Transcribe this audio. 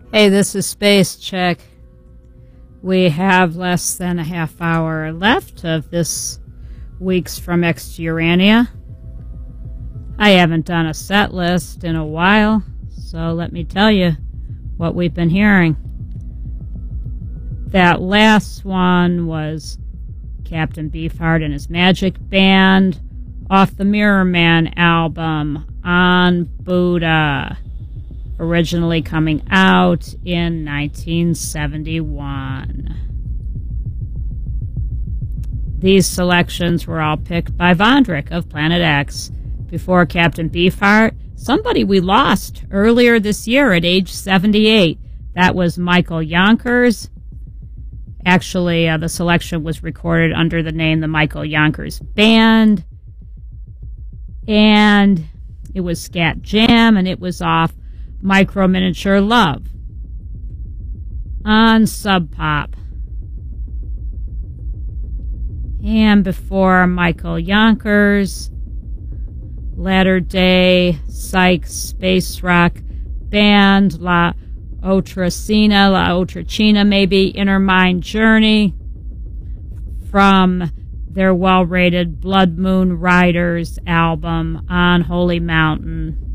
Hey, this is Space Check. We have less than a half hour left of this week's From X to Urania. I haven't done a set list in a while, so let me tell you what we've been hearing. That last one was Captain Beefheart and his Magic Band off the Mirror Man album, On Buddha, originally coming out in 1971. These selections were all picked by Vondrick of Planet X. Before Captain Beefheart, somebody we lost earlier this year at age 78. That was Michael Yonkers. Actually, the selection was recorded under the name the Michael Yonkers Band. And it was Scat Jam, and it was off Micro Miniature Love on Sub Pop. And before Michael Yonkers, Latter Day Psych Space Rock Band, La Otricina, maybe Inner Mind Journey, from their well-rated Blood Moon Riders album, On Holy Mountain.